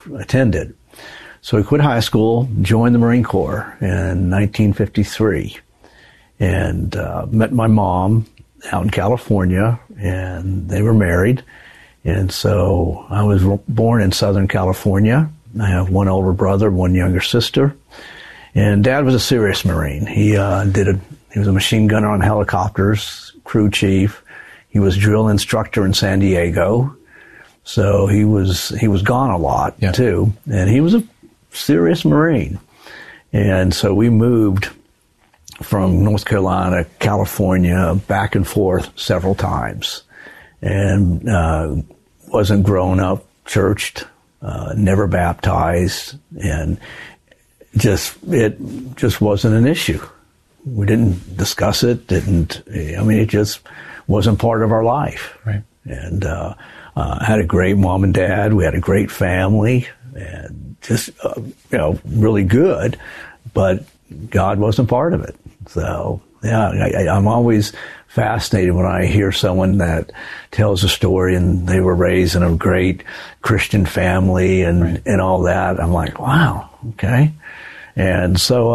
attended. So I quit high school, joined the Marine Corps in 1953, and met my mom out in California, and they were married. And so I was born in Southern California. I have one older brother, one younger sister. And Dad was a serious Marine. He was a machine gunner on helicopters, crew chief. He was drill instructor in San Diego. So he was gone a lot too. And he was a serious Marine. And so we moved from North Carolina, California, back and forth several times. And wasn't grown up, churched, never baptized, and it just wasn't an issue. We didn't discuss it, it just wasn't part of our life. Right. And had a great mom and dad. We had a great family, and just, really good, but God wasn't part of it. So, I'm always fascinated when I hear someone that tells a story and they were raised in a great Christian family and all that. I'm like, wow, okay. And so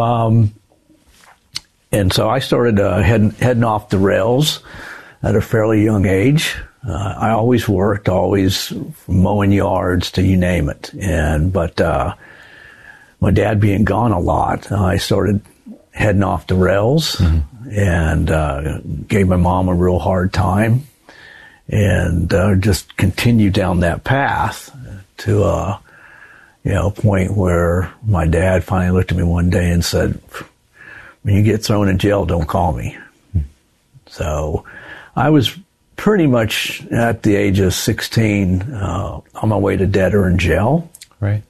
I started heading off the rails at a fairly young age. I always worked, from mowing yards to you name it. But my dad being gone a lot, I started heading off the rails and gave my mom a real hard time, and just continued down that path to a point where my dad finally looked at me one day and said, "When you get thrown in jail, don't call me." So I was pretty much at the age of 16 on my way to Detter in jail. Right.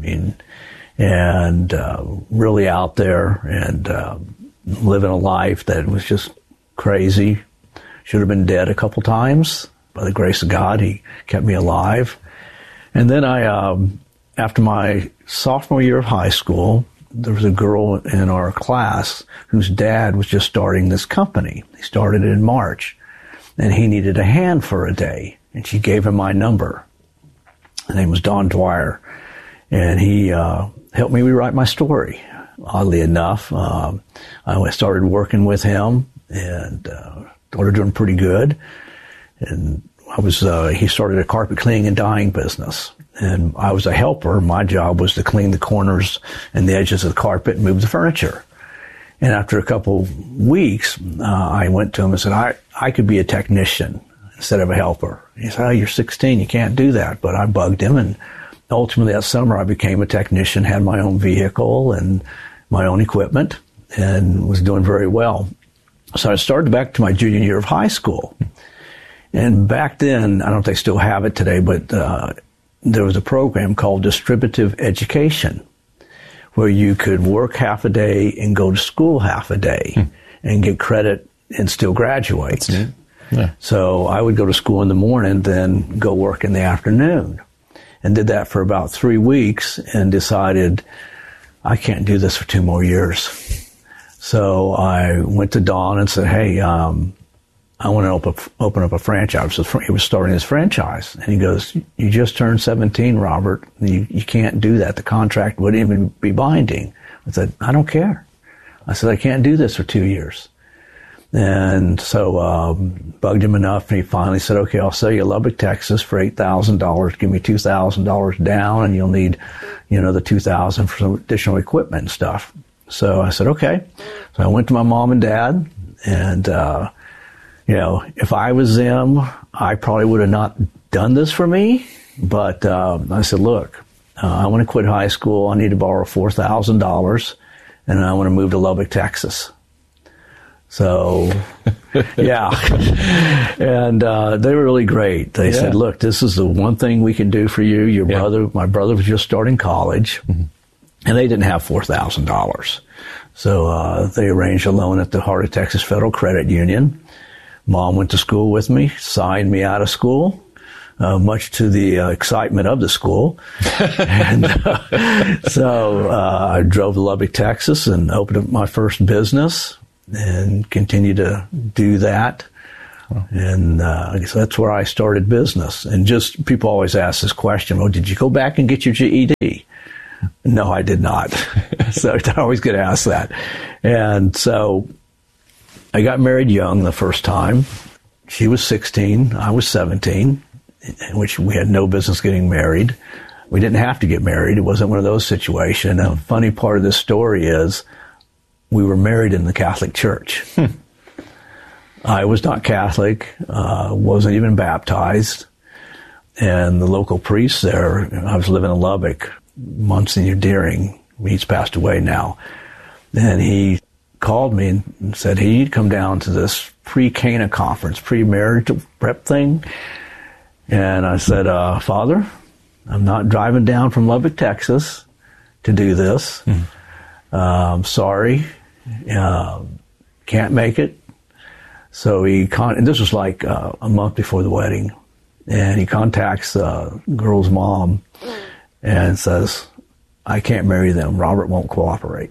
And really out there and living a life that was just crazy. Should have been dead a couple times. By the grace of God, He kept me alive. And then after my sophomore year of high school, there was a girl in our class whose dad was just starting this company. He started it in March, and he needed a hand for a day, and she gave him my number. Her name was Don Dwyer, and he helped me rewrite my story. Oddly enough, I started working with him and started doing pretty good. And he started a carpet cleaning and dyeing business. And I was a helper. My job was to clean the corners and the edges of the carpet and move the furniture. And after a couple weeks, I went to him and said, I could be a technician instead of a helper. He said, "Oh, you're 16, you can't do that." But I bugged him, and ultimately that summer I became a technician, had my own vehicle and my own equipment, and was doing very well. So I started back to my junior year of high school. And back then, I don't know if they still have it today, but there was a program called Distributive Education, where you could work half a day and go to school half a day and get credit and still graduate. Yeah. So I would go to school in the morning, then go work in the afternoon. And did that for about 3 weeks and decided I can't do this for 2 more years. So I went to Don and said, "Hey, I want to open up a franchise." He was starting his franchise. And he goes, "You just turned 17, Robert. You can't do that. The contract wouldn't even be binding." I said, "I don't care." I said, "I can't do this for 2 years." And so bugged him enough, and he finally said, "Okay, I'll sell you Lubbock, Texas for $8,000. Give me $2,000 down, and you'll need, the $2,000 for some additional equipment and stuff." So I said, "Okay." So I went to my mom and dad, and if I was them, I probably would have not done this for me. But I said, "Look, I want to quit high school. I need to borrow $4,000, and I want to move to Lubbock, Texas." So, yeah. And they were really great. They said, "Look, this is the one thing we can do for you. My brother was just starting college, and they didn't have $4,000. So they arranged a loan at the Heart of Texas Federal Credit Union. Mom went to school with me, signed me out of school, much to the excitement of the school. And so I drove to Lubbock, Texas, and opened up my first business and continued to do that And so that's where I started business. And just people always ask this question, well, did you go back and get your GED? No, I did not. So I always get asked that. And so I got married young the first time. She was 16. I was 17, in which we had no business getting married. We didn't have to get married. It wasn't one of those situations. And the funny part of this story is we were married in the Catholic Church. I was not Catholic, wasn't even baptized. And the local priest there, I was living in Lubbock, Monsignor Deering, he's passed away now. And he called me and said, hey, you'd come down to this pre-Cana conference, pre-marriage prep thing. And I said, Father, I'm not driving down from Lubbock, Texas to do this. Sorry. Can't make it. So and this was like a month before the wedding. And he contacts the girl's mom and says, I can't marry them. Robert won't cooperate.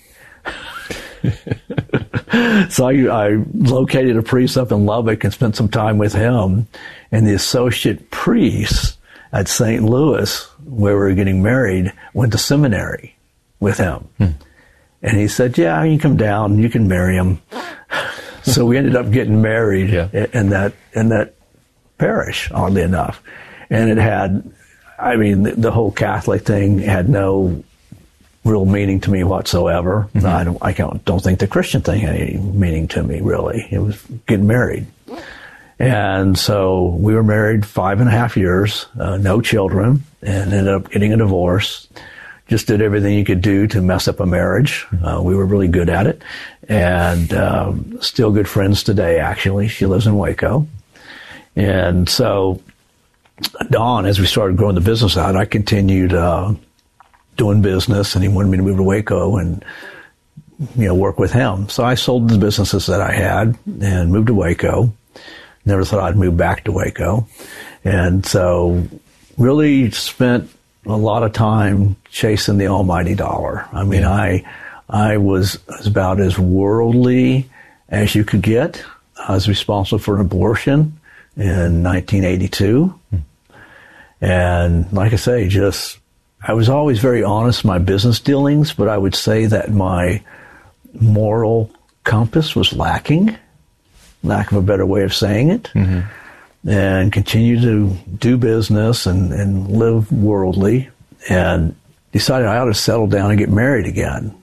So I located a priest up in Lubbock and spent some time with him. And the associate priest at St. Louis, where we were getting married, went to seminary with him. And he said, yeah, you can come down and you can marry him. So we ended up getting married in that parish, oddly enough. And it had, the whole Catholic thing had no real meaning to me whatsoever. I don't think the Christian thing had any meaning to me, really. It was getting married. And so we were married 5.5 years, no children, and ended up getting a divorce. Just did everything you could do to mess up a marriage. We were really good at it. And still good friends today, actually. She lives in Waco. And so Don, as we started growing the business out, I continued doing business, and he wanted me to move to Waco and work with him. So I sold the businesses that I had and moved to Waco. Never thought I'd move back to Waco. And so really spent a lot of time chasing the almighty dollar. I was about as worldly as you could get. I was responsible for an abortion in 1982. And like I say, I was always very honest in my business dealings, but I would say that my moral compass was lacking, lack of a better way of saying it, and continue to do business and live worldly, and decided I ought to settle down and get married again.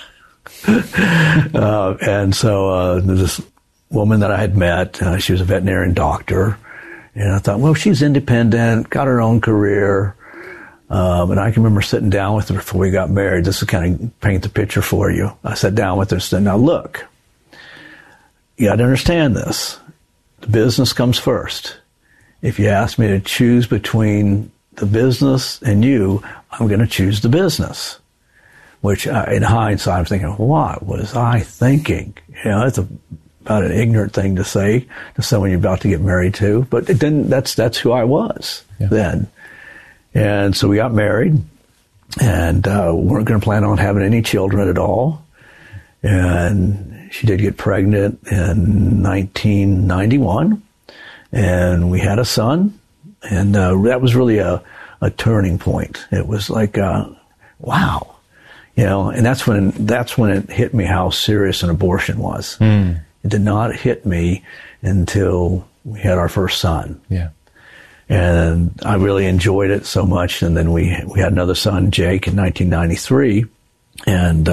And so this woman that I had met, she was a veterinarian doctor, and I thought, well, she's independent, got her own career. And I can remember sitting down with her before we got married. This is kind of paint the picture for you. I sat down with her and said, now look, you got to understand this. The business comes first. If you ask me to choose between the business and you, I'm going to choose the business. Which, in hindsight, I'm thinking, what was I thinking? That's about an ignorant thing to say to someone you're about to get married to. But that's who I was then. And so we got married, and weren't going to plan on having any children at all. And she did get pregnant in 1991, and we had a son. And that was really a turning point. It was like, wow, and that's when it hit me how serious an abortion was. It did not hit me until we had our first son. Yeah. And I really enjoyed it so much. And then we had another son, Jake, in 1993. And,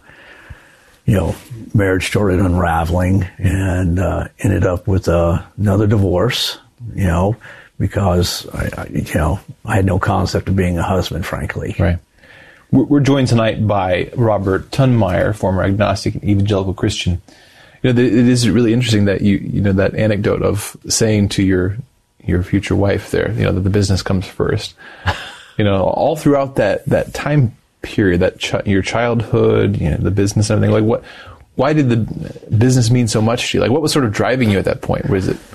marriage started unraveling and ended up with another divorce, because I had no concept of being a husband, frankly. Right. We're joined tonight by Robert Tunmeyer, former agnostic and evangelical Christian. It is really interesting that that anecdote of saying to your future wife there, that the business comes first. All throughout that time period, your childhood, the business and everything. Why did the business mean so much to you? What was sort of driving you at that point? Was it?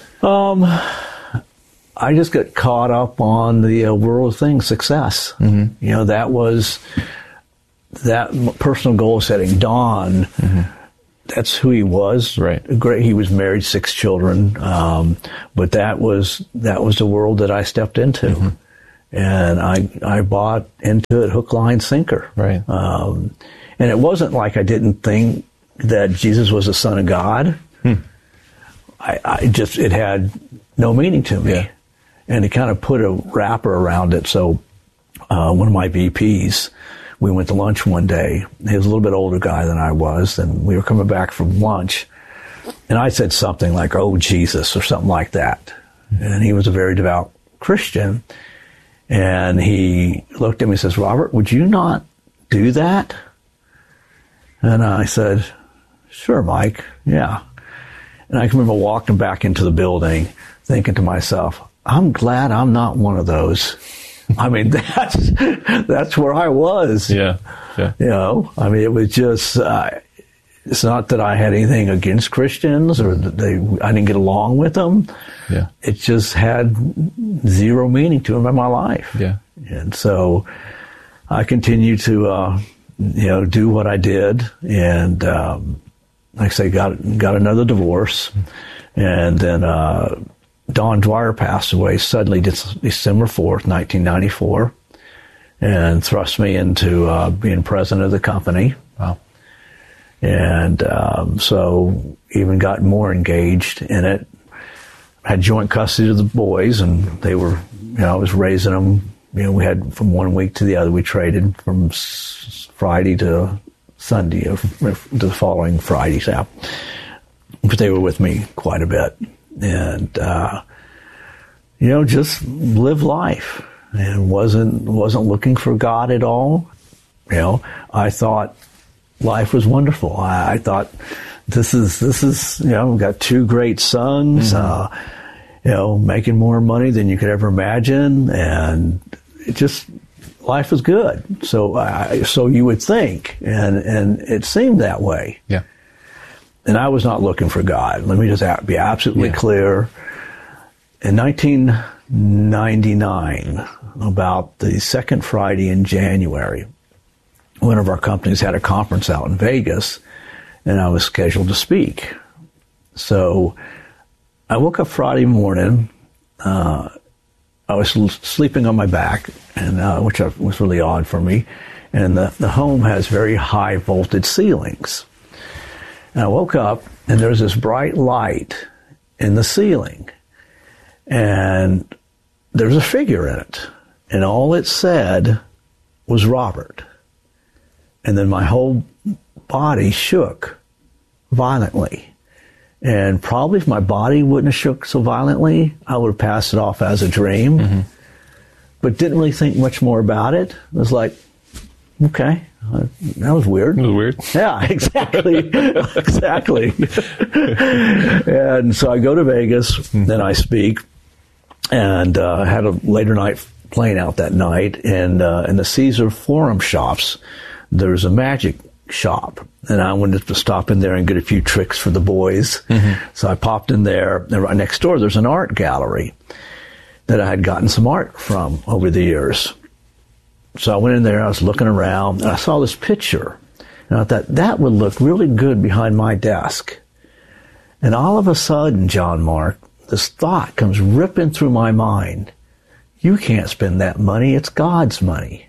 I just got caught up on the world thing, success. That was that personal goal setting. Don that's who he was. Right. Great. He was married, 6 children. But that was the world that I stepped into. Mm-hmm. And I bought into it hook, line, sinker. Right. And it wasn't like I didn't think that Jesus was the Son of God. I just, it had no meaning to me. Yeah. And he kind of put a wrapper around it. So one of my VPs, we went to lunch one day. He was a little bit older guy than I was, and we were coming back from lunch. And I said something like, "Oh, Jesus," or something like that. And he was a very devout Christian. And he looked at me and says, "Robert, would you not do that?" And I said, "Sure, Mike, yeah." And I can remember walking back into the building thinking to myself, I'm glad I'm not one of those. I mean, that's where I was. Yeah. You know, I mean, it was just, it's not that I had anything against Christians or that I didn't get along with them. Yeah. It just had zero meaning to them in my life. Yeah. And so I continued to, do what I did. And, like I say, got another divorce. And then, Don Dwyer passed away suddenly December 4th, 1994, and thrust me into being president of the company. Wow. And so even got more engaged in it. Had joint custody of the boys, and they were, I was raising them. We had from one week to the other. We traded from Friday to Sunday, or to the following Friday. So, but they were with me quite a bit. And, just live life, and wasn't looking for God at all. I thought life was wonderful. I thought this is, we've got 2 great sons, making more money than you could ever imagine. And it just, life was good. So you would think, and it seemed that way. Yeah. And I was not looking for God. Let me just be absolutely clear. In 1999, about the second Friday in January, one of our companies had a conference out in Vegas, and I was scheduled to speak. So I woke up Friday morning. I was sleeping on my back, and which was really odd for me. And the home has very high voltage ceilings. And I woke up, and there was this bright light in the ceiling. And there was a figure in it. And all it said was Robert. And then my whole body shook violently. And probably if my body wouldn't have shook so violently, I would have passed it off as a dream. Mm-hmm. But didn't really think much more about it. It was like, okay. That was weird. It was weird. Yeah, exactly. Exactly. And so I go to Vegas, then I speak, and had a later night playing out that night. And in the Caesar Forum shops, there's a magic shop. And I wanted to stop in there and get a few tricks for the boys. Mm-hmm. So I popped in there, and right next door there's an art gallery that I had gotten some art from over the years. So I went in there, I was looking around, and I saw this picture. And I thought, that would look really good behind my desk. And all of a sudden, John Mark, this thought comes ripping through my mind. You can't spend that money, it's God's money.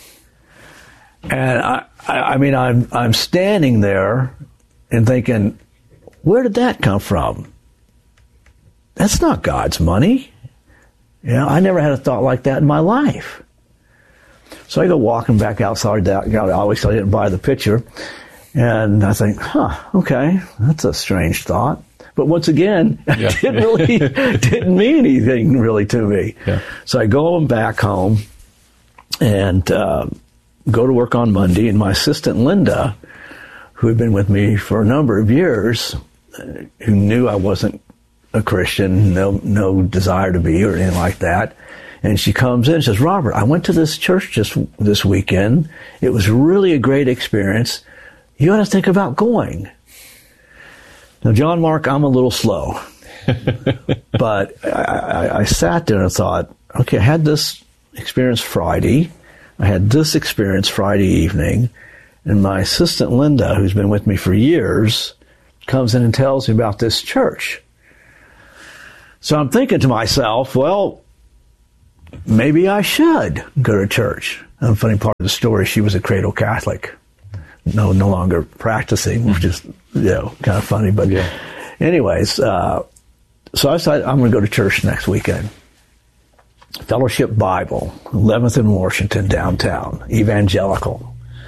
And I'm standing there and thinking, where did that come from? That's not God's money. I never had a thought like that in my life. So I go walking back outside. Obviously, I didn't buy the picture. And I think, okay, that's a strange thought. But once again, it didn't mean anything really to me. Yeah. So I go back home and go to work on Monday. And my assistant, Linda, who had been with me for a number of years, who knew I wasn't a Christian, no desire to be or anything like that, and she comes in and says, Robert, I went to this church just this weekend. It was really a great experience. You ought to think about going. Now, John Mark, I'm a little slow. But I sat there and thought, okay, I had this experience Friday. I had this experience Friday evening. And my assistant, Linda, who's been with me for years, comes in and tells me about this church. So I'm thinking to myself, well, maybe I should go to church. And the funny part of the story, she was a cradle Catholic, no longer practicing, which is, kind of funny. But anyways, so I decided I'm going to go to church next weekend. Fellowship Bible, 11th and Washington, downtown, Evangelical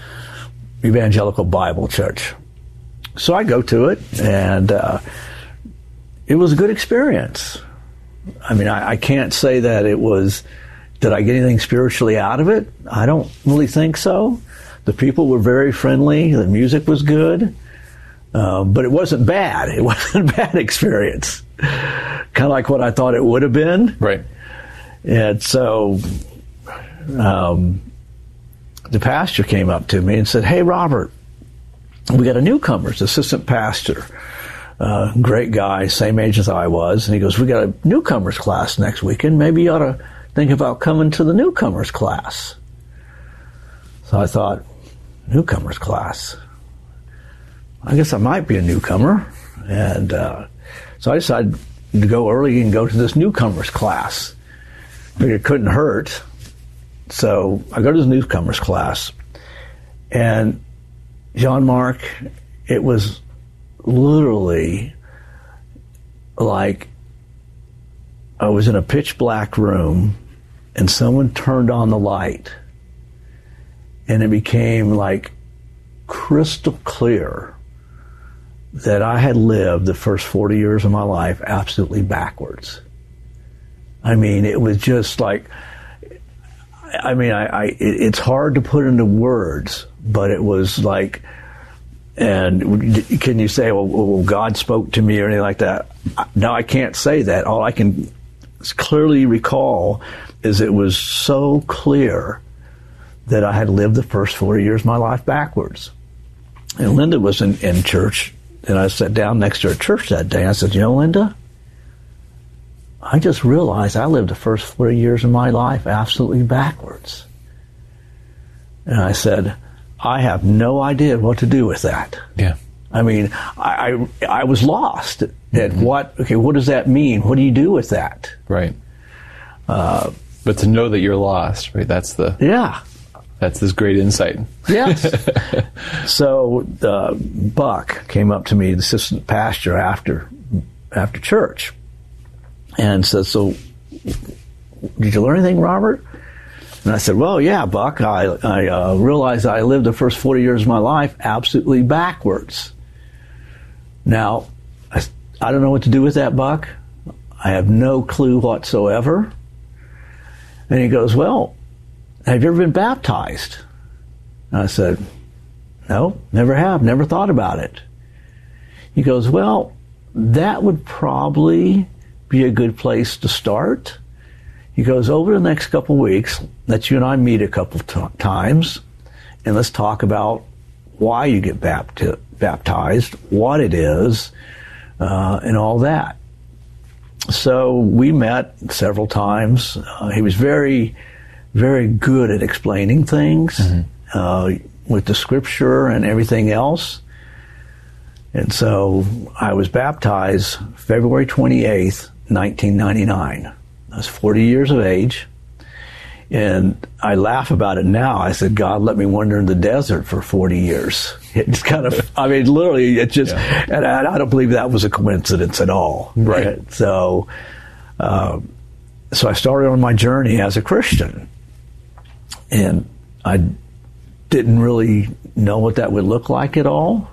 Bible Church. So I go to it, and it was a good experience. I mean, I can't say that did I get anything spiritually out of it? I don't really think so. The people were very friendly. The music was good. But it wasn't bad. It wasn't a bad experience. Kind of like what I thought it would have been. Right. And so the pastor came up to me and said, "Hey, Robert, we got a newcomer's assistant pastor. Great guy, same age as I was." And he goes, "We got a newcomer's class next weekend. Maybe you ought to think about coming to the newcomer's class." So I thought, newcomer's class? I guess I might be a newcomer. And so I decided to go early and go to this newcomer's class. Figured it couldn't hurt. So I go to the newcomer's class. And John Mark, it was literally like I was in a pitch black room and someone turned on the light and it became like crystal clear that I had lived the first 40 years of my life absolutely backwards. I mean, it was just like, it's hard to put into words, but it was like, and can you say, well, God spoke to me or anything like that? No, I can't say that. All I can clearly recall is it was so clear that I had lived the first 40 years of my life backwards. And Linda was in church, and I sat down next to her at church that day. I said, Linda, I just realized I lived the first 40 years of my life absolutely backwards. And I said, I have no idea what to do with that. Yeah. I mean, I was lost at what does that mean? What do you do with that? Right. But to know that you're lost, right? That's this great insight. Yes. So Buck came up to me, the assistant pastor, after church, and said, "So, did you learn anything, Robert?" And I said, "Well, yeah, Buck. I realized I lived the first 40 years of my life absolutely backwards. Now, I don't know what to do with that, Buck. I have no clue whatsoever." And he goes, "Well, have you ever been baptized?" And I said, "No, never have, never thought about it." He goes, "Well, that would probably be a good place to start." He goes, "Over the next couple of weeks, let you and I meet a couple times, and let's talk about why you get baptized, what it is, and all that." So we met several times. He was very, very good at explaining things with the scripture and everything else. And so I was baptized February 28th, 1999. I was 40 years of age. And I laugh about it now. I said, God let me wander in the desert for 40 years. It's kind of, literally, it just, and I don't believe that was a coincidence at all. Right. So I started on my journey as a Christian. And I didn't really know what that would look like at all.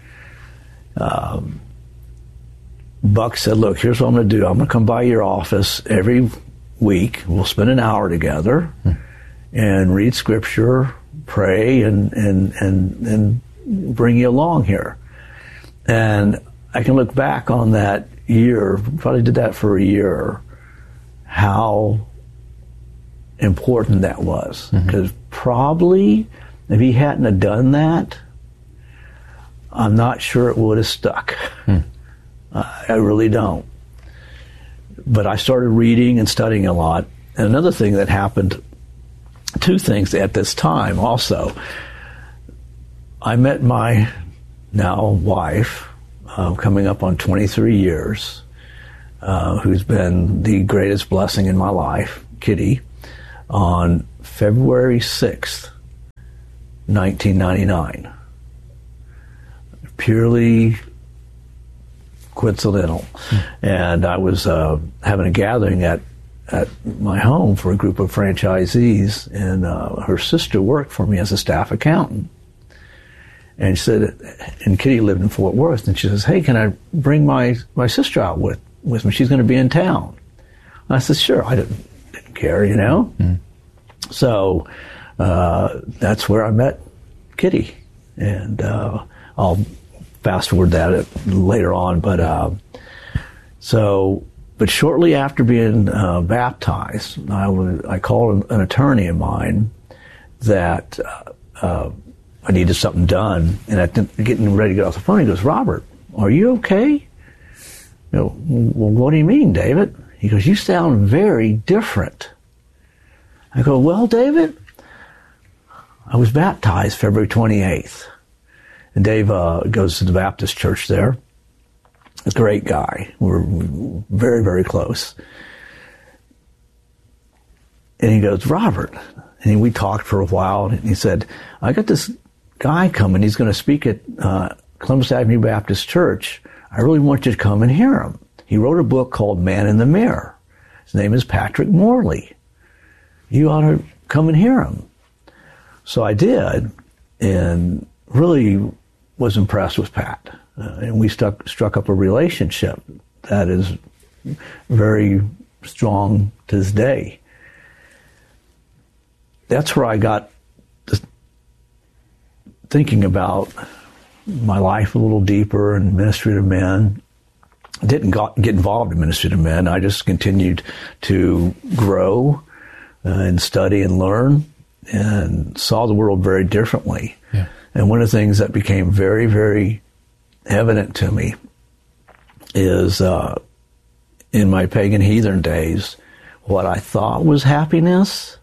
Buck said, "Look, here's what I'm going to do. I'm going to come by your office every week. We'll spend an hour together and read scripture, pray, and bring you along here." And I can look back on that year, probably did that for a year, how important that was. Because probably if he hadn't have done that, I'm not sure it would have stuck. I really don't. But I started reading and studying a lot. And another thing that happened, two things at this time also. I met my now wife coming up on 23 years, who's been the greatest blessing in my life, Kitty, on February 6th, 1999. Purely coincidental. And I was having a gathering at my home for a group of franchisees, and her sister worked for me as a staff accountant. And she said, and Kitty lived in Fort Worth, and she says, "Hey, can I bring my sister out with me? She's going to be in town." And I said, "Sure." I didn't care, you know. So that's where I met Kitty, and I'll fast forward that later on. But but shortly after being baptized, I called an attorney of mine that I needed something done, and getting ready to get off the phone, he goes, "Robert, are you okay?" You know, "Well, what do you mean, David?" He goes, "You sound very different." I go, "Well, David, I was baptized February 28th. And Dave goes to the Baptist church there. A great guy. We're very, very close. And he goes, "Robert," and we talked for a while, and he said, "I got this guy coming. He's going to speak at Columbus Avenue Baptist Church. I really want you to come and hear him. He wrote a book called Man in the Mirror. His name is Patrick Morley. You ought to come and hear him." So I did, and really was impressed with Pat. And we struck up a relationship that is very strong to this day. That's where I got thinking about my life a little deeper and ministry to men. I didn't get involved in ministry to men. I just continued to grow and study and learn, and saw the world very differently. Yeah. And one of the things that became very, very evident to me is in my pagan heathen days, what I thought was happiness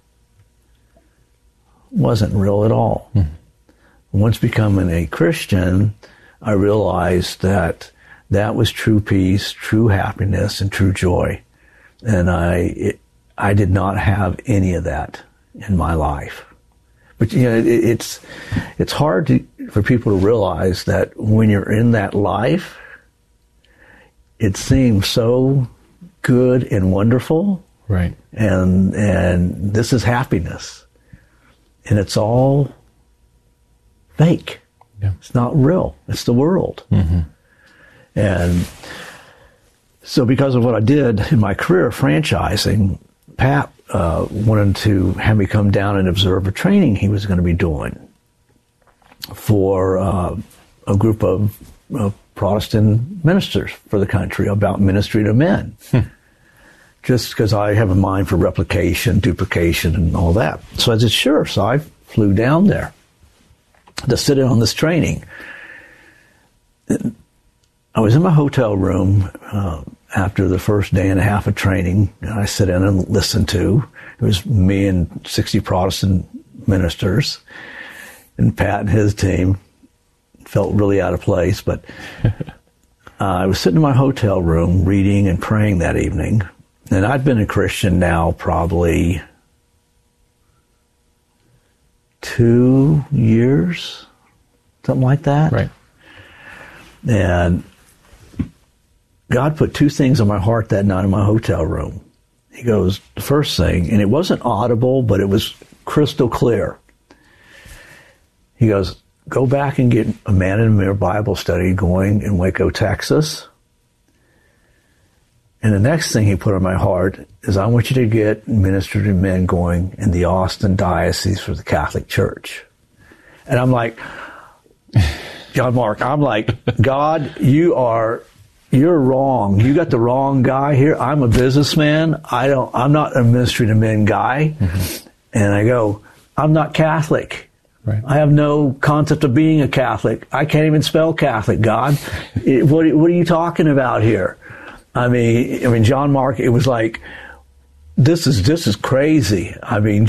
wasn't real at all. Once becoming a Christian, I realized that was true peace, true happiness, and true joy. And I did not have any of that in my life. But you know, it's hard for people to realize that when you're in that life, it seems so good and wonderful. Right. And this is happiness. And it's all fake. Yeah. It's not real. It's the world. Mm-hmm. And so because of what I did in my career franchising, Pat wanted to have me come down and observe a training he was going to be doing for a group of Protestant ministers for the country about ministry to men. Just because I have a mind for replication, duplication, and all that. So I said, sure. So I flew down there to sit in on this training. I was in my hotel room after the first day and a half of training. And I sit in and listen to. It was me and 60 Protestant ministers, and Pat and his team. Felt really out of place, but I was sitting in my hotel room reading and praying that evening. And I'd been a Christian now probably 2 years, something like that. Right. And God put two things on my heart that night in my hotel room. He goes, the first thing, and it wasn't audible, but it was crystal clear. He goes, go back and get a Man in the Mirror Bible study going in Waco, Texas. And the next thing he put on my heart is, I want you to get Minister to Men going in the Austin Diocese for the Catholic Church. And I'm like, John Mark, I'm like, God, you're wrong. You got the wrong guy here. I'm a businessman. I'm not a Ministry to Men guy. Mm-hmm. And I go, I'm not Catholic. Right. I have no concept of being a Catholic. I can't even spell Catholic, God. What are you talking about here? I mean, John Mark, it was like, this is crazy. I mean,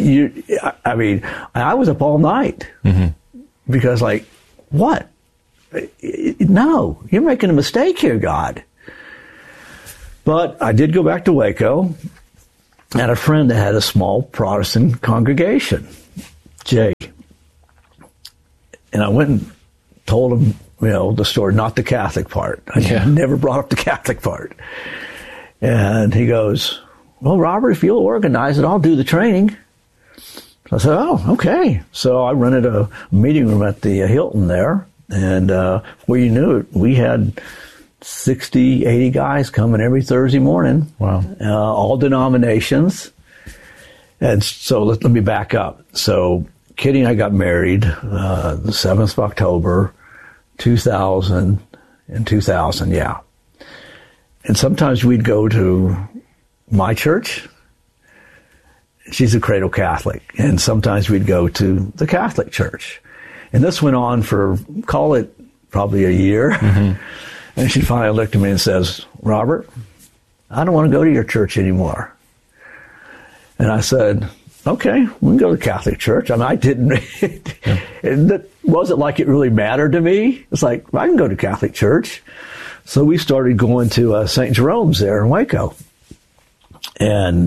I was up all night. Mm-hmm. Because like, what? No, you're making a mistake here, God. But I did go back to Waco. I had a friend that had a small Protestant congregation, Jay. And I went and told him, the story, not the Catholic part. I never brought up the Catholic part. And he goes, well, Robert, if you'll organize it, I'll do the training. So I said, oh, okay. So I rented a meeting room at the Hilton there. And before you knew it, we had 60, 80 guys coming every Thursday morning. Wow. All denominations. And so let me back up. So Kitty and I got married the 7th of October, 2000, yeah. And sometimes we'd go to my church. She's a cradle Catholic. And sometimes we'd go to the Catholic church. And this went on for, call it probably a year. Mm-hmm. And she finally looked at me and says, Robert, I don't want to go to your church anymore. And I said, okay, we can go to the Catholic church. I mean, I didn't, it wasn't like it really mattered to me. It's like, I can go to Catholic church. So we started going to St. Jerome's there in Waco. And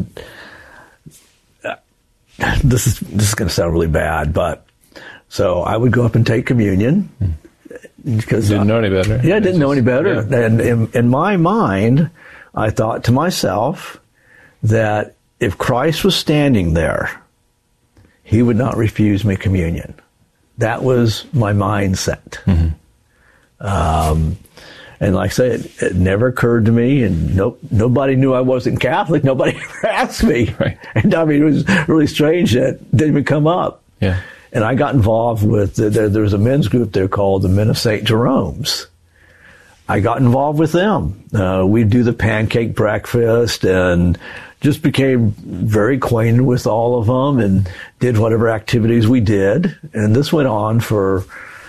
this is going to sound really bad, but so I would go up and take communion. Because didn't know any better. Yeah, I didn't know any better. Yeah. And in my mind, I thought to myself that if Christ was standing there, he would not refuse me communion. That was my mindset. Mm-hmm. And like I said, it never occurred to me, and nobody knew I wasn't Catholic. Nobody ever asked me. Right. And I mean, it was really strange that it didn't even come up. Yeah. And I got involved with, there was a men's group there called the Men of St. Jerome's. I got involved with them. We'd do the pancake breakfast and just became very acquainted with all of them and did whatever activities we did. And this went on for,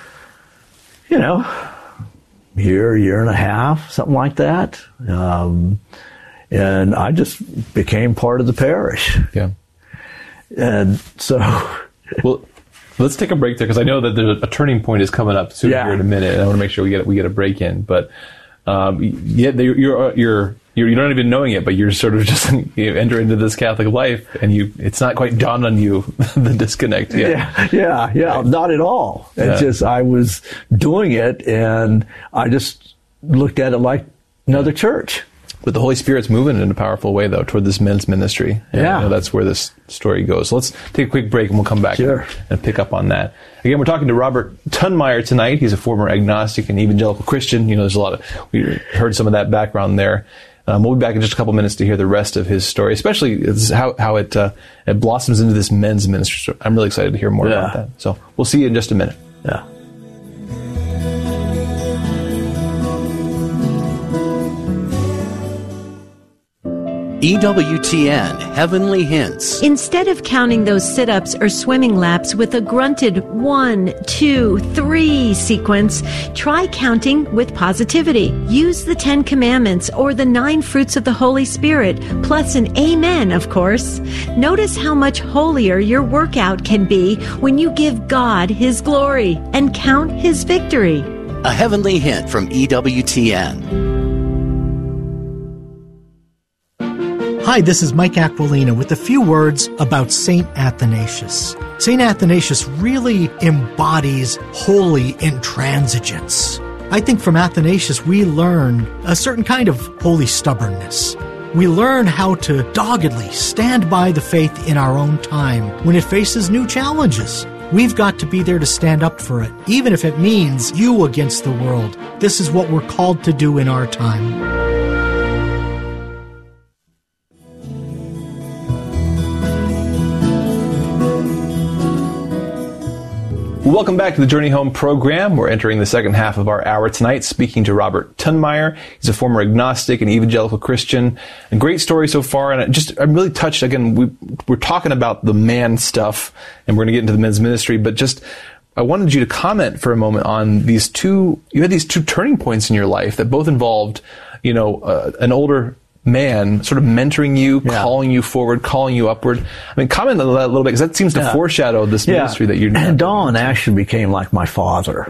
year and a half, something like that. And I just became part of the parish. Yeah. And so... Well, let's take a break there, because I know that there's a turning point is coming up soon here in a minute, and I want to make sure we get a break in. But you're not even knowing it, but you're sort of just enter into this Catholic life, and it's not quite dawned on you the disconnect yet. Yeah, right. Not at all. It's just I was doing it, and I just looked at it like another church. But the Holy Spirit's moving in a powerful way, though, toward this men's ministry. And I know that's where this story goes. So let's take a quick break, and we'll come back and pick up on that. Again, we're talking to Robert Tunmeyer tonight. He's a former agnostic and evangelical Christian. There's we heard some of that background there. We'll be back in just a couple minutes to hear the rest of his story, especially how it blossoms into this men's ministry. So I'm really excited to hear more about that. So we'll see you in just a minute. Yeah. EWTN Heavenly Hints. Instead of counting those sit-ups or swimming laps with a grunted 1, 2, 3 sequence, try counting with positivity. Use the 10 Commandments or the 9 fruits of the Holy Spirit, plus an amen, of course. Notice how much holier your workout can be when you give God His glory and count His victory. A Heavenly Hint from EWTN. Hi, this is Mike Aquilina with a few words about St. Athanasius. St. Athanasius really embodies holy intransigence. I think from Athanasius we learn a certain kind of holy stubbornness. We learn how to doggedly stand by the faith in our own time when it faces new challenges. We've got to be there to stand up for it, even if it means you against the world. This is what we're called to do in our time. Welcome back to the Journey Home program. We're entering the second half of our hour tonight, speaking to Robert Tunmeyer. He's a former agnostic and evangelical Christian. A great story so far, and I'm really touched. Again, we're talking about the man stuff, and we're going to get into the men's ministry, but I wanted you to comment for a moment on you had these two turning points in your life that both involved, an older man sort of mentoring you, calling you forward, calling you upward. I mean, comment on that a little bit, because that seems to foreshadow this ministry that you're doing. And Don actually became like my father.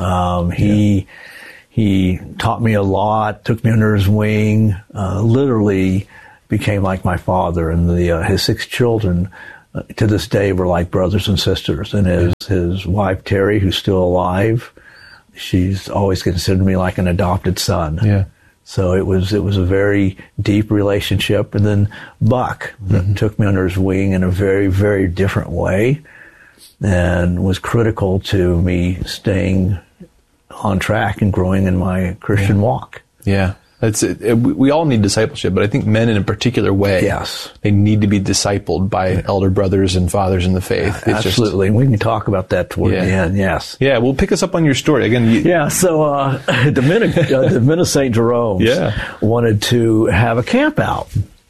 He taught me a lot, took me under his wing, literally became like my father. And his 6 children to this day were like brothers and sisters. And his wife, Terry, who's still alive, she's always considered me like an adopted son. Yeah. So it was a very deep relationship. And then Buck took me under his wing in a very, very different way and was critical to me staying on track and growing in my Christian walk. Yeah. We all need discipleship, but I think men in a particular way, they need to be discipled by elder brothers and fathers in the faith. Absolutely. We can talk about that toward the end, yes. Yeah, well, pick us up on your story. Again, so the men of St. Jerome's wanted to have a camp out.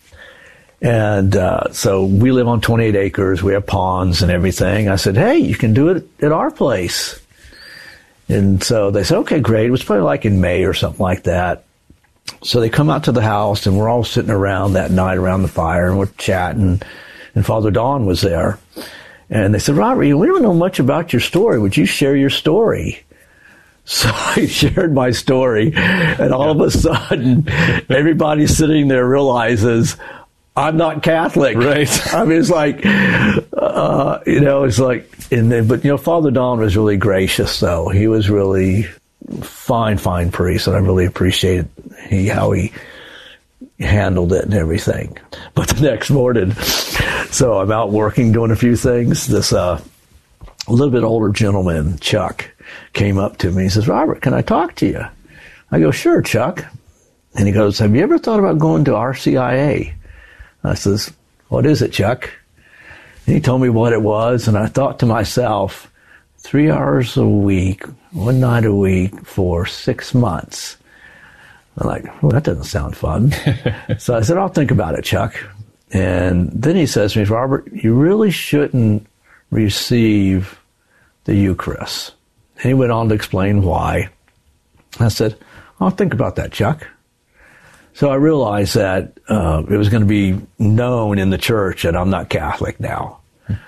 And so we live on 28 acres. We have ponds and everything. I said, hey, you can do it at our place. And so they said, okay, great. It was probably like in May or something like that. So they come out to the house, and we're all sitting around that night around the fire, and we're chatting, and Father Don was there. And they said, Robert, we don't know much about your story. Would you share your story? So I shared my story, and all of a sudden, everybody sitting there realizes I'm not Catholic. Right. I mean, it's like, it's like, but Father Don was really gracious, though. He was really fine priest, and I really appreciated how he handled it and everything. But the next morning, so I'm out working, doing a few things. This a little bit older gentleman, Chuck, came up to me. He says, Robert, can I talk to you? I go, sure, Chuck. And he goes, have you ever thought about going to RCIA? I says, what is it, Chuck? And he told me what it was, and I thought to myself, 3 hours a week, one night a week for 6 months. I'm like, well, that doesn't sound fun. So I said, I'll think about it, Chuck. And then he says to me, Robert, you really shouldn't receive the Eucharist. And he went on to explain why. I said, I'll think about that, Chuck. So I realized that it was going to be known in the church that I'm not Catholic now.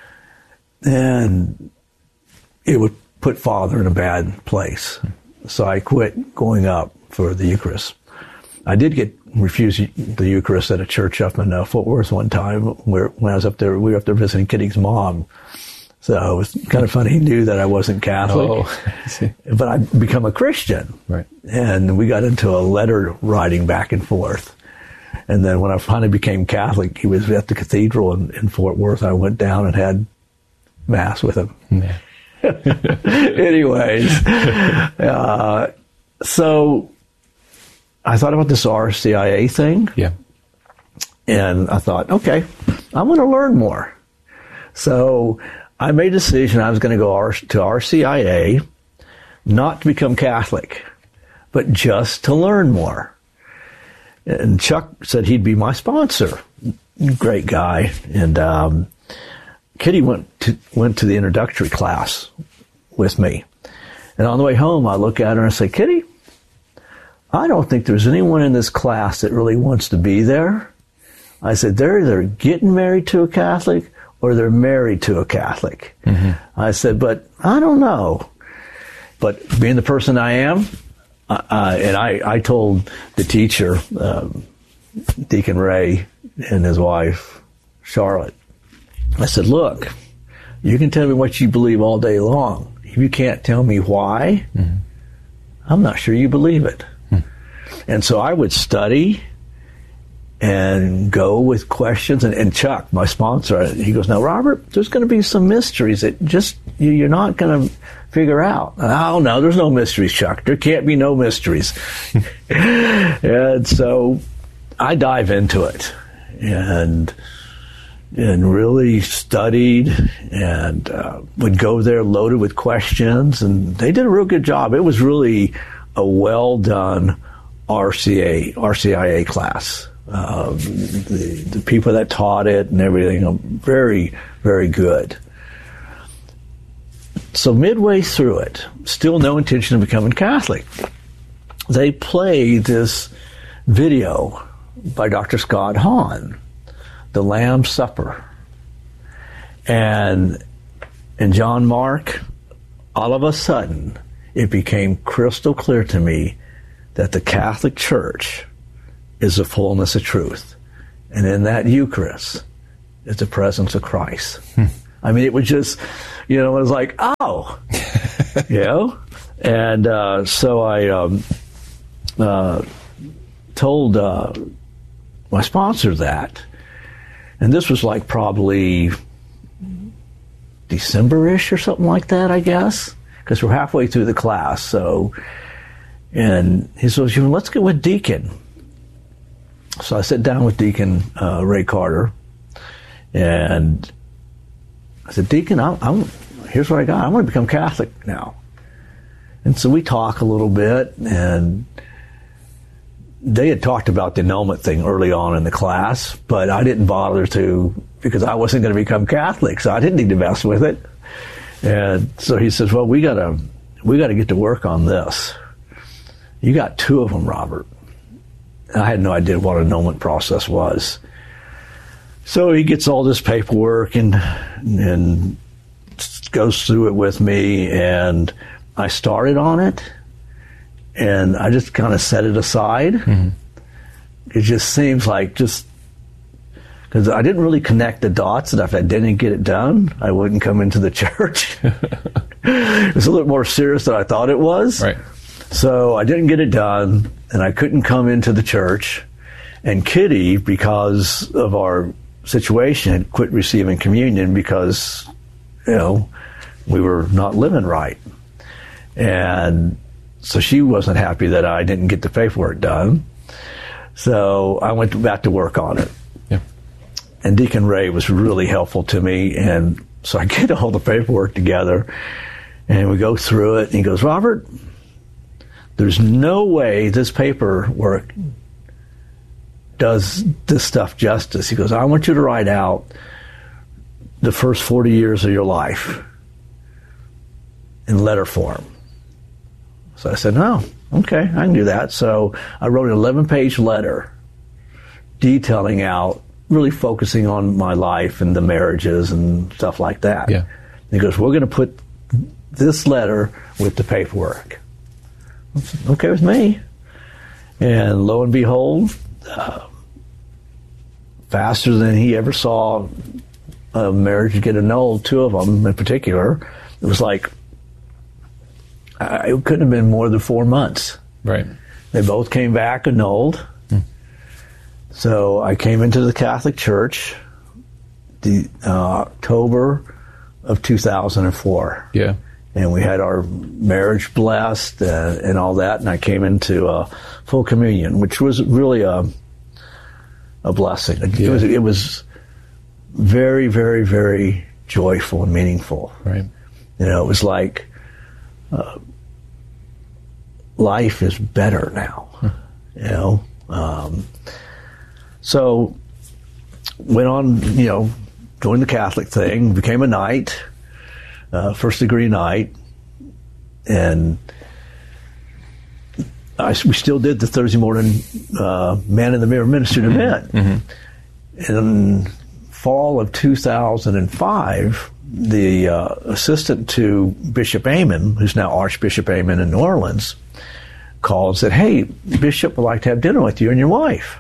And it would put Father in a bad place. So I quit going up for the Eucharist. I did get refused the Eucharist at a church up in Fort Worth one time when I was up there. We were up there visiting Kitty's mom. So it was kind of funny. He knew that I wasn't Catholic. Oh, I see. But I'd become a Christian. Right. And we got into a letter writing back and forth. And then when I finally became Catholic, he was at the cathedral in Fort Worth. I went down and had Mass with him. Yeah. Anyways, so I thought about this RCIA thing. Yeah. And I thought, okay, I want to learn more. So I made a decision I was going to go to RCIA, not to become Catholic, but just to learn more. And Chuck said he'd be my sponsor. Great guy. And Kitty went to the introductory class with me. And on the way home, I look at her and I say, Kitty, I don't think there's anyone in this class that really wants to be there. I said, they're either getting married to a Catholic or they're married to a Catholic. Mm-hmm. I said, but I don't know. But being the person I am, I told the teacher, Deacon Ray and his wife, Charlotte, I said, look, you can tell me what you believe all day long. If you can't tell me why, I'm not sure you believe it. And so I would study and go with questions. And Chuck, my sponsor, he goes, now, Robert, there's going to be some mysteries that just you're not going to figure out. Oh, no, there's no mysteries, Chuck. There can't be no mysteries. And so I dive into it and really studied and would go there loaded with questions. And they did a real good job. It was really a well-done RCIA class. The people that taught it and everything, very, very good. So midway through it, still no intention of becoming Catholic, they play this video by Dr. Scott Hahn, The Lamb's Supper. And in John Mark, all of a sudden, it became crystal clear to me that the Catholic Church is the fullness of truth. And in that Eucharist is the presence of Christ. I mean, it was just, it was like, oh, And so I told my sponsor that. And this was like probably December-ish or something like that, I guess, because we're halfway through the class. So, and he says, let's get with Deacon. So I sat down with Deacon Ray Carter, and I said, Deacon, here's what I got. I want to become Catholic now. And so we talk a little bit, and they had talked about the annulment thing early on in the class, but I didn't bother to, because I wasn't going to become Catholic, so I didn't need to mess with it. And so he says, well, we got to get to work on this. You got 2 of them, Robert. And I had no idea what an annulment process was. So he gets all this paperwork and goes through it with me, and I started on it, and I just kind of set it aside. Mm-hmm. It just seems like because I didn't really connect the dots, that if I didn't get it done, I wouldn't come into the church. It was a little more serious than I thought it was. Right. So I didn't get it done, and I couldn't come into the church. And Kitty, because of our situation, had quit receiving communion because, we were not living right. And so she wasn't happy that I didn't get the paperwork done. So I went back to work on it. Yeah. And Deacon Ray was really helpful to me. And so I get all the paperwork together, and we go through it. And he goes, Robert, there's no way this paperwork does this stuff justice. He goes, I want you to write out the first 40 years of your life in letter form. So I said, no, okay, I can do that. So I wrote an 11-page letter detailing out, really focusing on my life and the marriages and stuff like that. Yeah. And he goes, we're going to put this letter with the paperwork. I said, okay with me. And lo and behold, faster than he ever saw a marriage get annulled, 2 of them in particular, it was like, it couldn't have been more than 4 months. Right. They both came back annulled. So I came into the Catholic Church October of 2004. Yeah. And we had our marriage blessed and all that, and I came into full communion, which was really a blessing. Yeah. It was very, very, very joyful and meaningful. Right. It was like life is better now. So went on, joined the Catholic thing, became a knight. First degree knight, and we still did the Thursday morning Man in the Mirror Ministry to Men. Mm-hmm. In fall of 2005, the assistant to Bishop Amon, who's now Archbishop Amon in New Orleans, called and said, hey, Bishop would like to have dinner with you and your wife.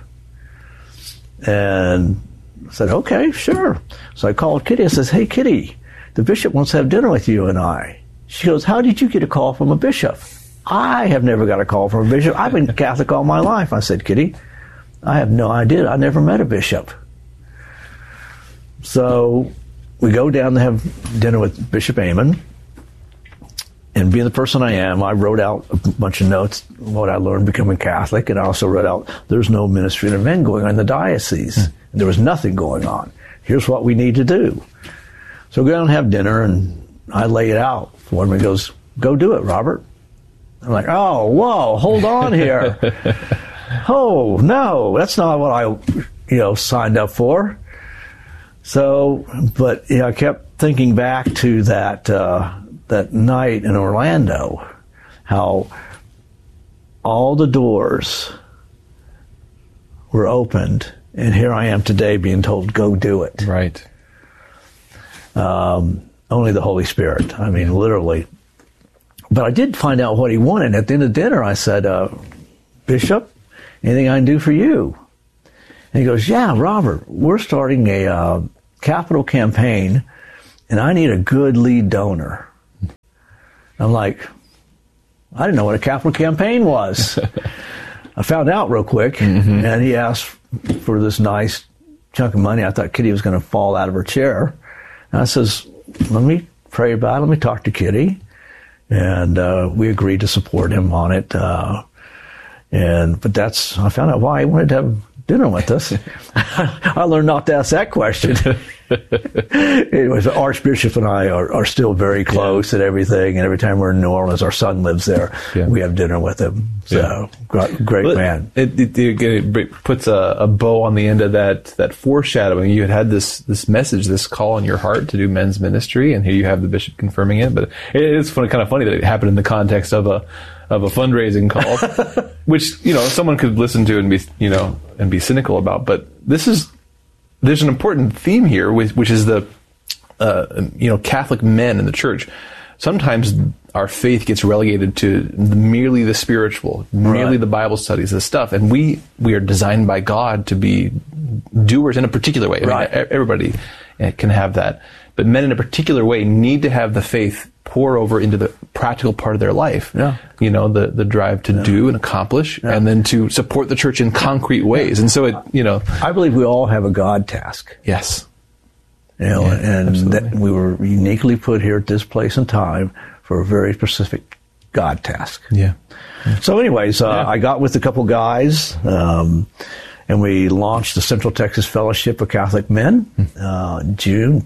And I said, okay, sure. So I called Kitty and says, hey, Kitty, the bishop wants to have dinner with you and I. She goes, how did you get a call from a bishop? I have never got a call from a bishop. I've been Catholic all my life. I said, Kitty, I have no idea. I never met a bishop. So we go down to have dinner with Bishop Amon. And being the person I am, I wrote out a bunch of notes, what I learned becoming Catholic, and I also wrote out, there's no ministry of men going on in the diocese. And there was nothing going on. Here's what we need to do. So we go down and have dinner, and I lay it out for him. He goes, go do it, Robert. I'm like, oh, whoa, hold on here. Oh, no, that's not what I, signed up for. So, but I kept thinking back to that night in Orlando, how all the doors were opened, and here I am today being told, go do it. Right. Only the Holy Spirit. I mean, literally. But I did find out what he wanted. At the end of dinner, I said, Bishop, anything I can do for you? And he goes, yeah, Robert, we're starting a capital campaign, and I need a good lead donor. I'm like, I didn't know what a capital campaign was. I found out real quick, and he asked for this nice chunk of money. I thought Kitty was going to fall out of her chair. And I says, let me pray about it. Let me talk to Kitty. And we agreed to support him on it. But I found out why he wanted to have dinner with us. I learned not to ask that question. Anyways, the Archbishop and I are still very close and everything. And every time we're in New Orleans, our son lives there. Yeah. We have dinner with him. So great man. It puts a bow on the end of that foreshadowing. You had this message, this call in your heart to do men's ministry, and here you have the bishop confirming it. But it's kind of funny that it happened in the context of a fundraising call, which someone could listen to and be cynical about. But there's an important theme here, which is the Catholic men in the church. Sometimes our faith gets relegated to merely the spiritual, merely the Bible studies, this stuff, and we are designed by God to be doers in a particular way. Right. I mean, everybody can have that, but men in a particular way need to have the faith pour over into the practical part of their life. Yeah. The drive to do and accomplish, and then to support the church in concrete ways. And so I believe we all have a God task. Yes. And that we were uniquely put here at this place and time for a very specific God task. Yeah. So anyways, I got with a couple guys, and we launched the Central Texas Fellowship of Catholic Men, June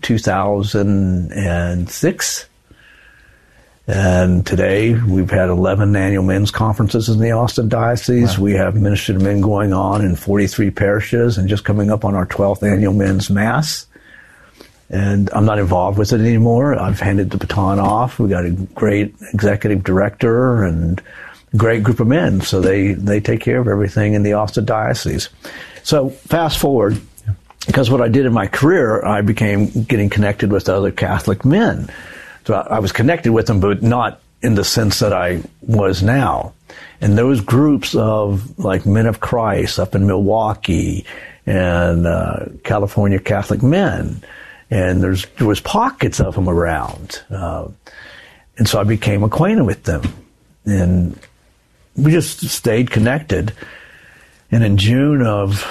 2006. And today we've had 11 annual men's conferences in the Austin Diocese. Wow. We have Ministry to Men going on in 43 parishes and just coming up on our 12th annual men's mass. And I'm not involved with it anymore. I've handed the baton off. We got a great executive director and a great group of men. So they take care of everything in the Austin Diocese. So fast forward, because what I did in my career, I began getting connected with other Catholic men. So I was connected with them, but not in the sense that I was now. And those groups of like Men of Christ up in Milwaukee and California Catholic Men, and there was pockets of them around. And so I became acquainted with them. And we just stayed connected. And in June of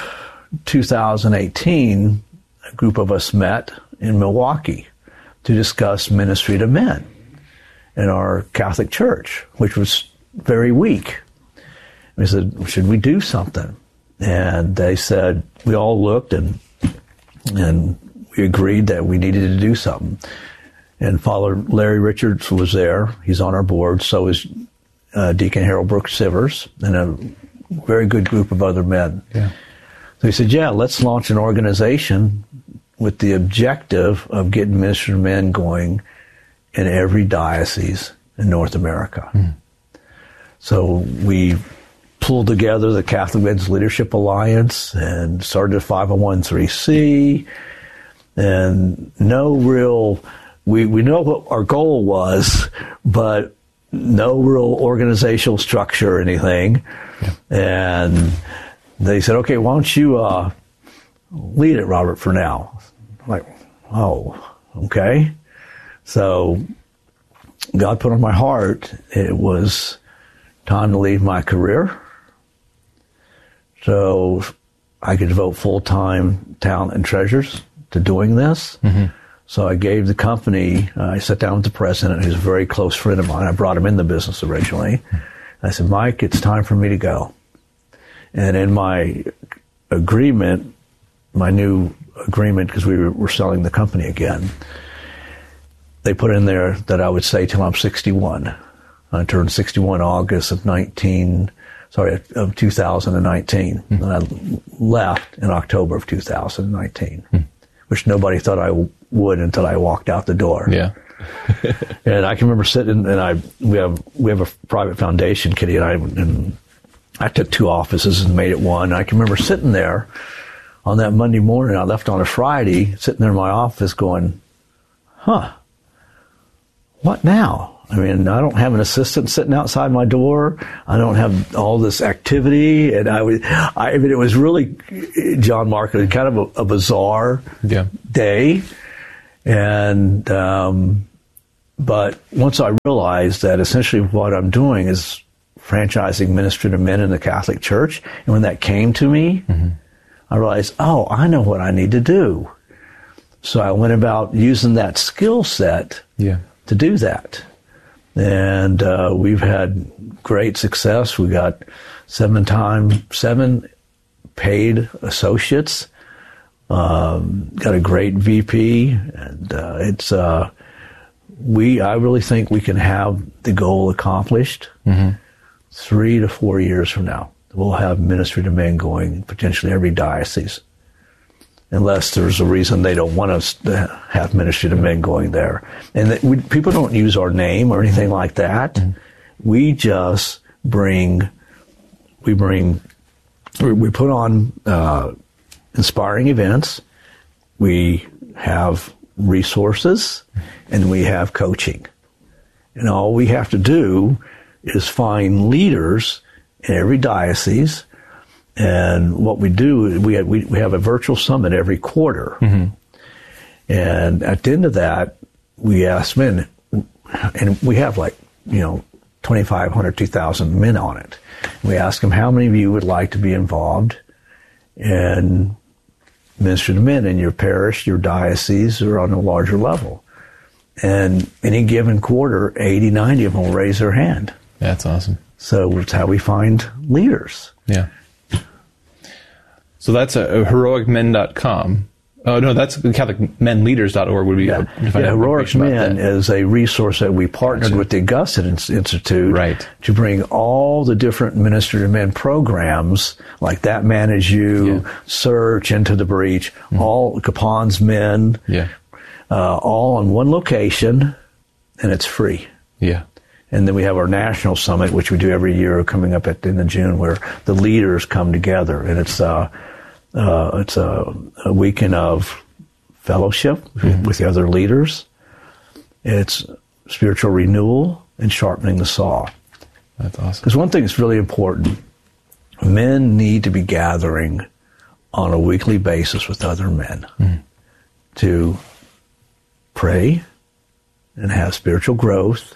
2018, a group of us met in Milwaukee to discuss ministry to men in our Catholic church, which was very weak. We said, should we do something? And they said, we all looked and we agreed that we needed to do something. And Father Larry Richards was there. He's on our board. So is Deacon Harold Brooks Sivers and a very good group of other men. Yeah. So he said, let's launch an organization with the objective of getting Ministry to Men going in every diocese in North America. So we pulled together the Catholic Men's Leadership Alliance and started a 501(c)(3), and we know what our goal was, but no real organizational structure or anything. Yeah. And they said, okay, why don't you lead it, Robert, for now? I'm like, oh, okay. So God put on my heart, it was time to leave my career so I could devote full-time talent and treasures to doing this. So I gave the company, I sat down with the president, who's a very close friend of mine. I brought him in the business originally. I said, Mike, it's time for me to go. And in my agreement, my new agreement, because we were selling the company again, they put in there that I would stay till I'm 61. I turned 61 August of 2019. And I left in October of 2019, which nobody thought I would until I walked out the door. Yeah. And I can remember sitting, and we have a private foundation, Kitty and I, and I took 2 offices and made it one. I can remember sitting there on that Monday morning. I left on a Friday, sitting there in my office going, what now? I mean, I don't have an assistant sitting outside my door. I don't have all this activity. And I mean, it was really, John Mark, it was kind of a bizarre day. And, but once I realized that essentially what I'm doing is franchising ministry to men in the Catholic Church, and when that came to me, I realized, I know what I need to do. So I went about using that skill set to do that. And we've had great success. We got 7 paid associates, got a great VP, and I really think we can have the goal accomplished 3 to 4 years from now. We'll have ministry to men going in potentially every diocese, unless there's a reason they don't want us to have ministry to men going there. And people don't use our name or anything like that. We just we put on inspiring events. We have resources, and we have coaching. And all we have to do is find leaders in every diocese. And what we do, we have a virtual summit every quarter. And at the end of that, we ask men, and we have 2,500, 2,000 men on it. We ask them, how many of you would like to be involved in ministry to men in your parish, your diocese, or on a larger level? And any given quarter, 80, 90 of them will raise their hand. That's awesome. So it's how we find leaders. Yeah. So that's heroicmen.com. Oh, no, that's CatholicMenLeaders.org would be. Heroic Men is a resource that we partnered with the Augustine Institute to bring all the different ministry to men programs, like That Man Is You, Search, Into the Breach, all Capon's Men, all in one location, and it's free. Yeah. And then we have our national summit, which we do every year, coming up at the end of June, where the leaders come together, and it's a weekend of fellowship with the other leaders. It's spiritual renewal and sharpening the saw. That's awesome. Because one thing that's really important, men need to be gathering on a weekly basis with other men to pray and have spiritual growth,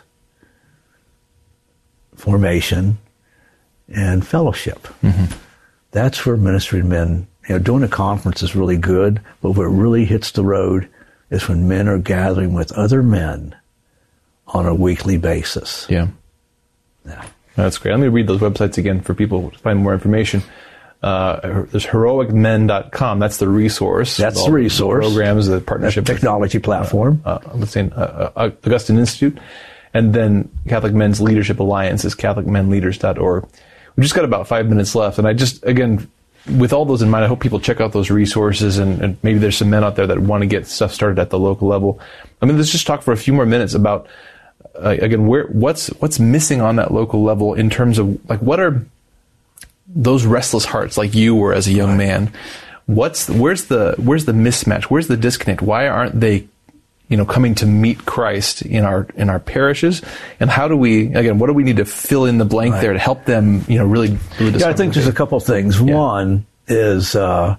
formation, and fellowship. That's where ministry to men, doing a conference is really good, but where it really hits the road is when men are gathering with other men on a weekly basis. Yeah. That's great. Let me read those websites again for people to find more information. There's heroicmen.com. That's the resource. That's the resource. Programs, the partnership. Technology platform. Augustine Institute. And then Catholic Men's Leadership Alliance is CatholicMenLeaders.org. We've just got about 5 minutes left. And I just, again, with all those in mind, I hope people check out those resources, and maybe there's some men out there that want to get stuff started at the local level. I mean, let's just talk for a few more minutes about, again, what's missing on that local level in terms of, what are those restless hearts like you were as a young man? Where's the mismatch? Where's the disconnect? Why aren't they coming to meet Christ in our parishes? And how do we, again, what do we need to fill in the blank there to help them, really discover? Yeah, I think there's a couple of things. One is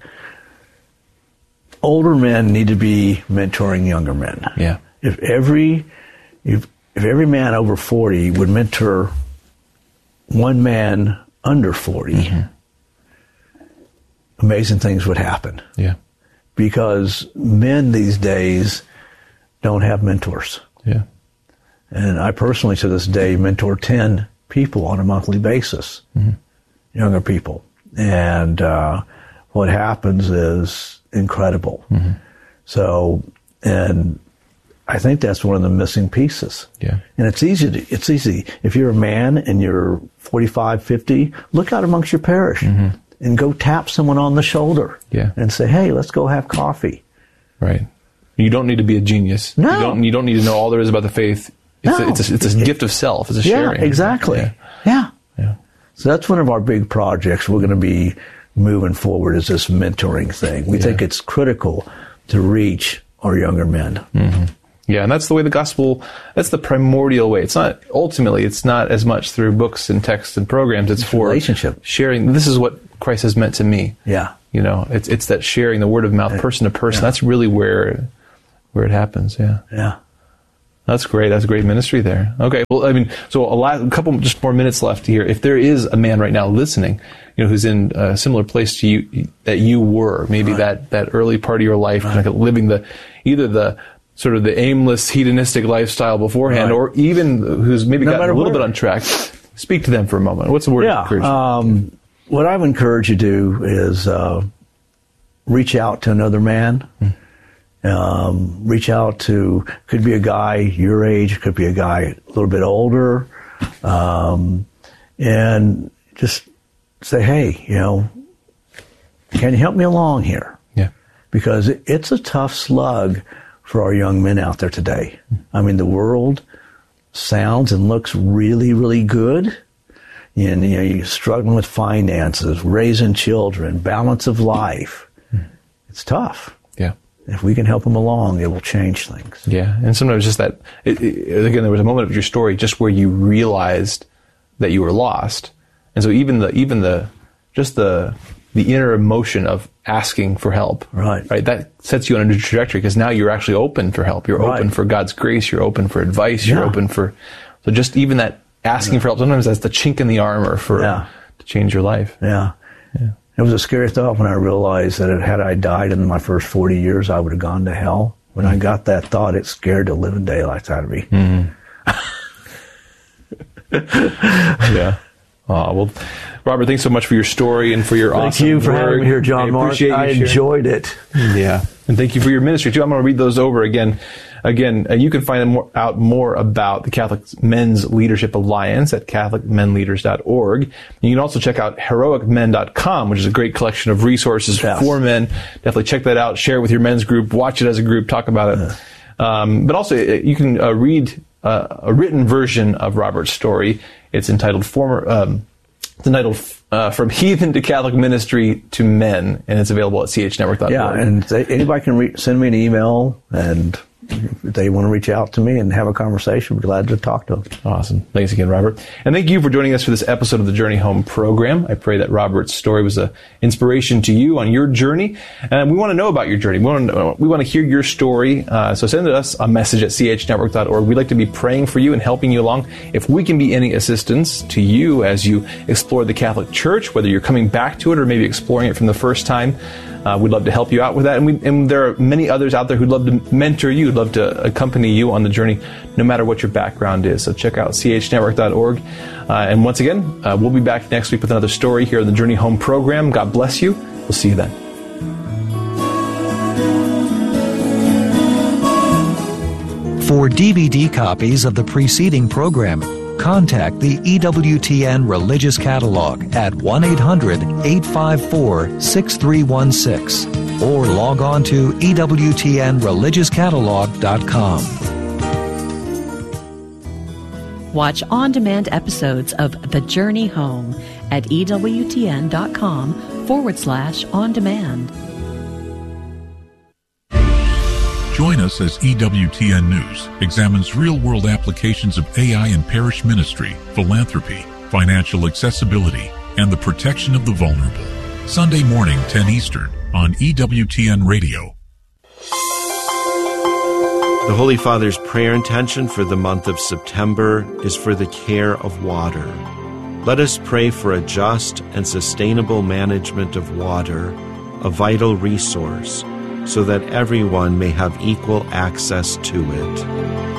older men need to be mentoring younger men. Yeah. If every man over 40 would mentor one man under 40, amazing things would happen. Yeah. Because men these days don't have mentors. Yeah. And I personally, to this day, mentor 10 people on a monthly basis, younger people. And what happens is incredible. So, and I think that's one of the missing pieces. Yeah. And it's easy. If you're a man and you're 45, 50, look out amongst your parish and go tap someone on the shoulder and say, hey, let's go have coffee. Right. You don't need to be a genius. No. You don't need to know all there is about the faith. It's a gift of self. It's a sharing. Yeah, exactly. Yeah. So that's one of our big projects we're going to be moving forward, is this mentoring thing. We think it's critical to reach our younger men. Mm-hmm. Yeah, and that's the way the gospel, that's the primordial way. It's not, ultimately, it's not as much through books and texts and programs. It's for relationship. Sharing. This is what Christ has meant to me. Yeah. You know, it's that sharing, the word of mouth, person to person. That's really where it happens. Yeah. Yeah. That's great. That's a great ministry there. Okay. Well, I mean, so a couple just more minutes left here. If there is a man right now listening, you know, who's in a similar place to you that you were, maybe that early part of your life, kind of living either the sort of the aimless hedonistic lifestyle beforehand, or even who's maybe gotten a little bit on track, speak to them for a moment. What's the word of encouragement? What I would encourage you to do is reach out to another man. Reach out to, could be a guy your age, could be a guy a little bit older, and just say, hey, you know, can you help me along here? Yeah. Because it's a tough slug for our young men out there today. I mean, the world sounds and looks really, really good. And, you know, you're struggling with finances, raising children, balance of life. It's tough. Yeah. If we can help them along, it will change things. Yeah. And sometimes just that, again, there was a moment of your story just where you realized that you were lost. And so even the inner emotion of asking for help, right, that sets you on a new trajectory, because now you're actually open for help. You're open for God's grace. You're open for advice. You're open for, so just even that asking for help, sometimes that's the chink in the armor to change your life. Yeah. It was a scary thought when I realized that had I died in my first 40 years, I would have gone to hell. When I got that thought, it scared the living daylights out of me. Yeah. Well, Robert, thanks so much for your story and for your awesome work. Thank you for having me here, John Mark. I enjoyed it. Yeah. And thank you for your ministry, too. I'm going to read those over again. Again, you can find out more about the Catholic Men's Leadership Alliance at catholicmenleaders.org. And you can also check out heroicmen.com, which is a great collection of resources for men. Definitely check that out. Share it with your men's group. Watch it as a group. Talk about it. But also, you can read a written version of Robert's story. It's entitled From Heathen to Catholic Ministry to Men, and it's available at chnetwork.org. Yeah, and anybody can send me an email, and if they want to reach out to me and have a conversation, we're glad to talk to them. Awesome. Thanks again, Robert. And thank you for joining us for this episode of the Journey Home program. I pray that Robert's story was an inspiration to you on your journey. And we want to know about your journey. We want to hear your story. So send us a message at chnetwork.org. We'd like to be praying for you and helping you along. If we can be any assistance to you as you explore the Catholic Church, whether you're coming back to it or maybe exploring it from the first time, we'd love to help you out with that. And there are many others out there who'd love to mentor you, who'd love to accompany you on the journey, no matter what your background is. So check out chnetwork.org. And once again, we'll be back next week with another story here on the Journey Home program. God bless you. We'll see you then. For DVD copies of the preceding program, contact the EWTN Religious Catalog at 1-800-854-6316 or log on to EWTNReligiousCatalog.com. Watch on-demand episodes of The Journey Home at EWTN.com/on-demand. Join us as EWTN News examines real-world applications of AI in parish ministry, philanthropy, financial accessibility, and the protection of the vulnerable. Sunday morning, 10 Eastern, on EWTN Radio. The Holy Father's prayer intention for the month of September is for the care of water. Let us pray for a just and sustainable management of water, a vital resource, so that everyone may have equal access to it.